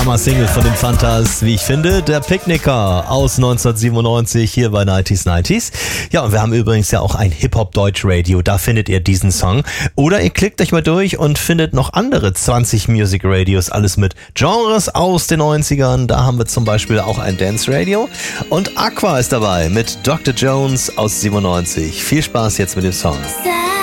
Hammer-Single von den Fantas, wie ich finde, der Picknicker aus 1997 hier bei 90s. Ja, und wir haben übrigens ja auch ein Hip-Hop-Deutsch-Radio, da findet ihr diesen Song. Oder ihr klickt euch mal durch und findet noch andere 20 Music-Radios, alles mit Genres aus den 90ern. Da haben wir zum Beispiel auch ein Dance-Radio. Und Aqua ist dabei mit Dr. Jones aus 97. Viel Spaß jetzt mit dem Song.